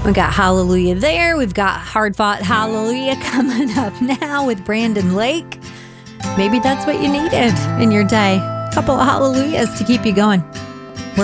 We got Hallelujah there. We've got Hard Fought Hallelujah coming up now with Brandon Lake. Maybe that's what you needed in your day. A couple of hallelujahs to keep you going.